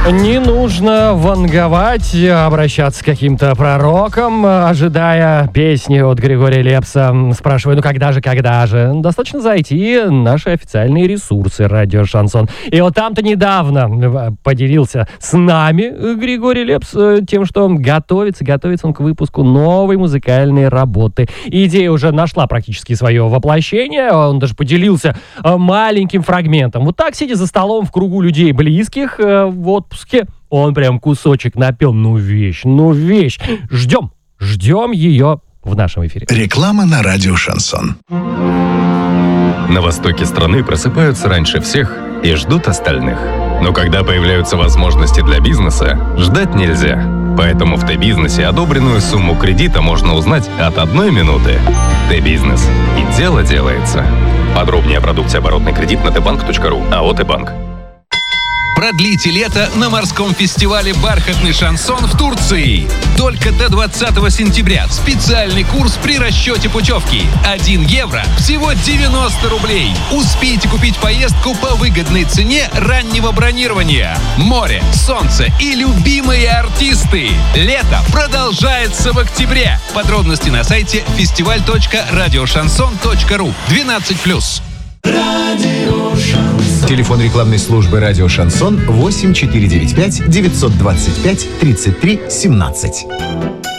Не нужно ванговать, обращаться к каким-то пророкам, ожидая песни от Григория Лепса. Спрашиваю, ну когда же? Достаточно зайти в наши официальные ресурсы «Радио Шансон». И вот там-то недавно поделился с нами Григорий Лепс тем, что готовится он к выпуску новой музыкальной работы. Идея уже нашла практически свое воплощение. Он даже поделился маленьким фрагментом. Вот так, сидя за столом в кругу людей близких в отпуске, он прям кусочек напел. Ну вещь. Ждем ее в нашем эфире. Реклама на радио Шансон. На востоке страны просыпаются раньше всех и ждут остальных. Но когда появляются возможности для бизнеса, ждать нельзя. Поэтому в Т-бизнесе одобренную сумму кредита можно узнать от 1 минуты. Т-бизнес. И дело делается. Подробнее о продукте оборотный кредит на tbank.ru. АО «Т-банк». Продлите лето на морском фестивале «Бархатный шансон» в Турции. Только до 20 сентября. Специальный курс при расчете путевки. 1 евро – всего 90 рублей. Успейте купить поездку по выгодной цене раннего бронирования. Море, солнце и любимые артисты. Лето продолжается в октябре. Подробности на сайте festival.radioshanson.ru. 12+. Телефон рекламной службы «Радио Шансон» 8495 925 33 17.